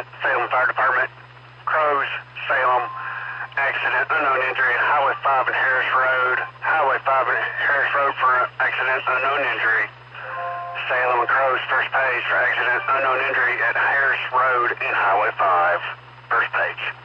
accident, Salem Fire Department. Crows, Salem, accident, unknown injury, Highway 5 and Harris Road. Highway 5 and Harris Road for accident, unknown injury. Salem and Crows, first page for accident, unknown injury at Harris Road and Highway 5. First page.